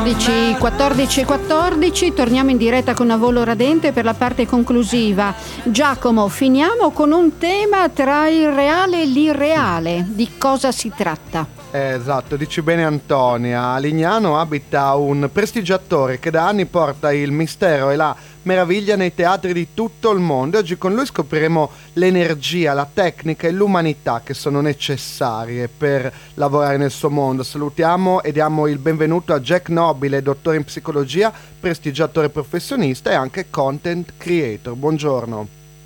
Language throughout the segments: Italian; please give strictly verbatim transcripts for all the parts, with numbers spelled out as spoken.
dodici, quattordici e quattordici, torniamo in diretta con A Volo Radente per la parte conclusiva. Giacomo, finiamo con un tema tra il reale e l'irreale. Di cosa si tratta? Eh, esatto, dici bene Antonia. A Lignano abita un prestigiatore che da anni porta il mistero e la meraviglia nei teatri di tutto il mondo. Oggi con lui scopriremo l'energia, la tecnica e l'umanità che sono necessarie per lavorare nel suo mondo. Salutiamo e diamo il benvenuto a Jack Nobile, dottore in psicologia, prestigiatore professionista e anche content creator. Buongiorno.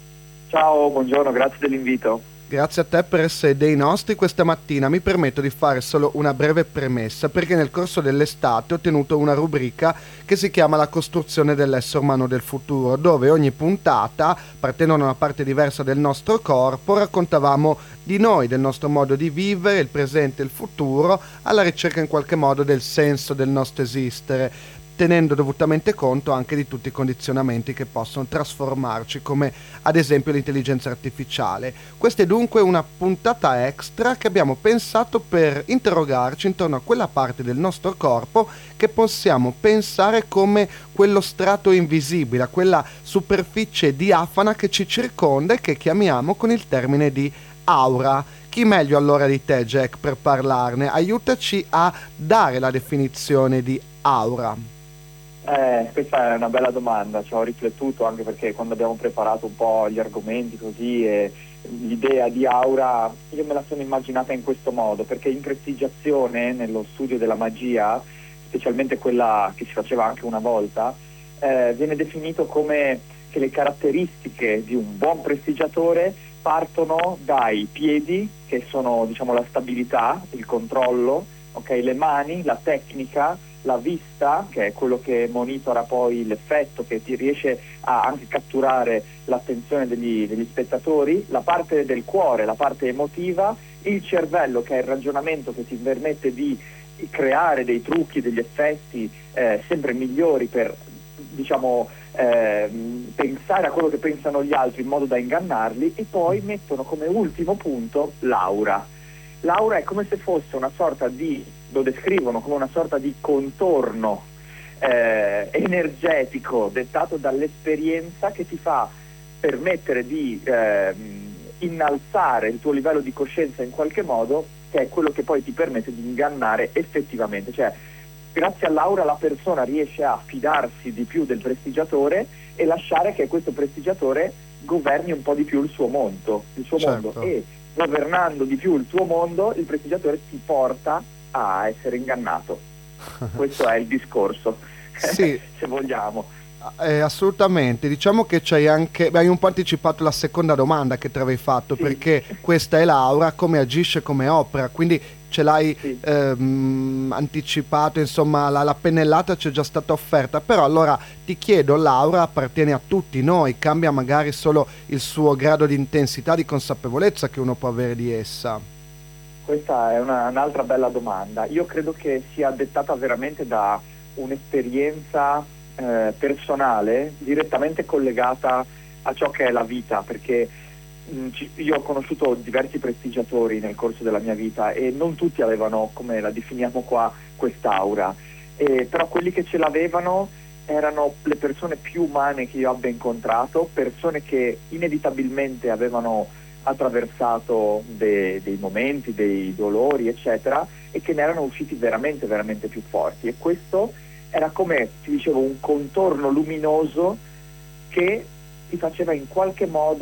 Ciao, buongiorno, grazie dell'invito. Grazie a te per essere dei nostri questa mattina. Mi permetto di fare solo una breve premessa perché nel corso dell'estate ho tenuto una rubrica che si chiama La costruzione dell'essere umano del futuro, dove ogni puntata, partendo da una parte diversa del nostro corpo, raccontavamo di noi, del nostro modo di vivere, il presente e il futuro, alla ricerca in qualche modo del senso del nostro esistere, tenendo dovutamente conto anche di tutti i condizionamenti che possono trasformarci, come ad esempio l'intelligenza artificiale. Questa è dunque una puntata extra che abbiamo pensato per interrogarci intorno a quella parte del nostro corpo che possiamo pensare come quello strato invisibile, a quella superficie diafana che ci circonda e che chiamiamo con il termine di aura. Chi meglio allora di te, Jack, per parlarne? Aiutaci a dare la definizione di aura. Eh, questa è una bella domanda, ci ho riflettuto anche perché quando abbiamo preparato un po' gli argomenti così e l'idea di aura io me la sono immaginata in questo modo, perché in prestigiazione, nello studio della magia, specialmente quella che si faceva anche una volta, eh, viene definito come che le caratteristiche di un buon prestigiatore partono dai piedi, che sono diciamo la stabilità, il controllo, okay, le mani, la tecnica, la vista, che è quello che monitora poi l'effetto, che ti riesce a anche catturare l'attenzione degli, degli spettatori, la parte del cuore, la parte emotiva, il cervello, che è il ragionamento che ti permette di creare dei trucchi, degli effetti eh, sempre migliori per diciamo eh, pensare a quello che pensano gli altri in modo da ingannarli, e poi mettono come ultimo punto l'aura. L'aura è come se fosse una sorta di, lo descrivono come una sorta di contorno eh, energetico dettato dall'esperienza che ti fa permettere di eh, innalzare il tuo livello di coscienza in qualche modo, che è quello che poi ti permette di ingannare effettivamente. Cioè, grazie all'aura la persona riesce a fidarsi di più del prestigiatore e lasciare che questo prestigiatore governi un po' di più il suo mondo, il suo certo. mondo e governando di più il tuo mondo, il prestigiatore ti porta a essere ingannato. Questo è il discorso, sì. se vogliamo. Eh, assolutamente, diciamo che c'hai anche, hai un po' anticipato la seconda domanda che ti avevi fatto, sì. Perché questa è l'aura, come agisce, come opera, quindi ce l'hai sì. ehm, anticipato, insomma la, la pennellata ci è già stata offerta, però allora ti chiedo, l'aura appartiene a tutti noi, cambia magari solo il suo grado di intensità, di consapevolezza che uno può avere di essa? Questa è una, un'altra bella domanda. Io credo che sia dettata veramente da un'esperienza eh, personale direttamente collegata a ciò che è la vita, perché io ho conosciuto diversi prestigiatori nel corso della mia vita e non tutti avevano, come la definiamo qua, quest'aura, e, però quelli che ce l'avevano erano le persone più umane che io abbia incontrato, persone che inevitabilmente avevano attraversato de, dei momenti, dei dolori eccetera, e che ne erano usciti veramente veramente più forti, e questo era, come ti dicevo, un contorno luminoso che ti faceva in qualche modo